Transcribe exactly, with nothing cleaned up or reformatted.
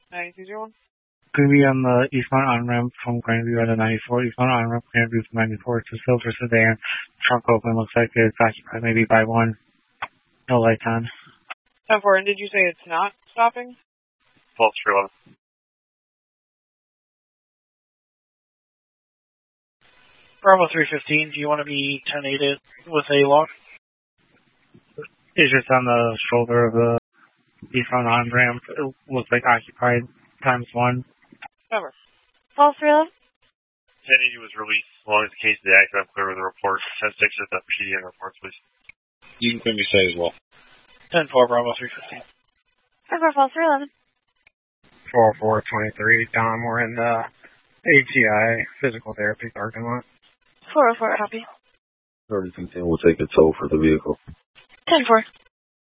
ninety-two zero one. Could be on the eastbound on-ramp from Grandview at a ninety-four. Eastbound on-ramp, Grandview from ninety-four. It's a silver sedan. Trunk open. Looks like it's occupied maybe by one. No lights on. ten four, and did you say it's not stopping? twelve three eleven. Bravo three fifteen, do you want to be ten eight with a log? It's just on the shoulder of the eastbound on-ramp. It looks like occupied times one. Never. twelve three eleven. ten eighty was released. As long as the case is active, I'm clear with the report. ten six at the P D N reports, please. You can clearly say as well. ten four, Bravo three fifteen. ten four, twelve three eleven. four four twenty-three, Don, we're in the A T I physical therapy parking lot. four oh four, copy. Thirty fifteen will take a tow for the vehicle. ten four.